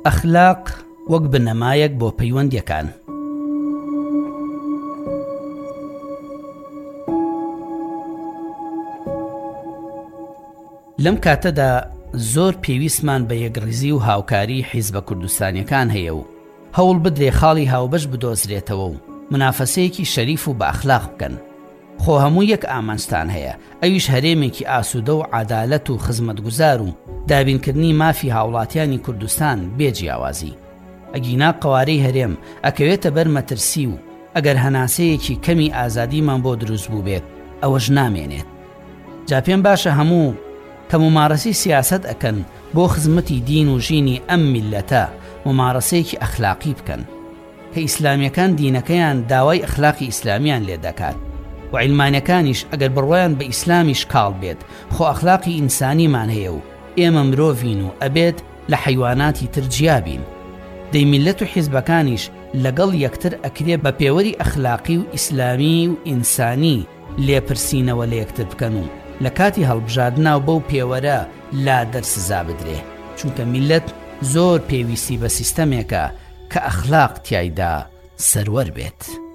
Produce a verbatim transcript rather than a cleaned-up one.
ئەخلاق وەک بنەمایەک بۆ پەیوەندیەکان. لەم کاتەدا زۆر پێویستمان بە یەکڕیزی و هاوکاری حیزبە کوردستانیەکان هەیە و هەوڵ بدرێ خاڵی هاوبەش بدۆزرێتەوە و منافەسەیەکی شەریف و بە ئەخلاق بکەن. خۆ هەموو یەک ئامانجتان هەیە، ئەویش هەرێمێکی ئاسوودە و عەدالەت و خزمەتگوزار و دابینکردنی مافی هاوڵاتیانی کوردستان بێجیاوازی. ئەگینا قوارەی هەرێم ئەکەوێتە بەر مەترسی و ئەگەر هەناسەیەکی کەمی ئازادیمان بۆ دروست بوو بێت ئەوەش نامێنێت. جا پێم باشە هەموو کە ممارەسی سیاسەت ئەکەن بۆ خزمەتی دین و ژینی ئەم میلەتە ممارەسەیەکی ئەخلاقی بکەن کە ئیسلامیەکان دینەکەیان داوای ئەخلاقی ئیسلامیان لێ دەکات و عیلمانیەکانیش ئەگەر بڕوایان بە ئیسلامیش کاڵ بێت خۆ ئەخلاقی ئینسانیمان هەیە و ئێمە مرۆڤین و ئەبێت لە حەیواناتی تر جیابین. دەی میلەت و حیزبەکانیش لەگەڵ یەکتر ئەکرێ بە پێوەری ئەخلاقی و ئیسلامی و ئینسانی لێپرسینەوە لە یەکتر بکەن و لە کاتی هەڵبژاردنا و بەو پێوەرە لا دەرسزا بدرێ، چونکە میلەت زۆر پێویستی بە سیستەمێکە کە ئەخلاق تیایدا سەروەر بێت.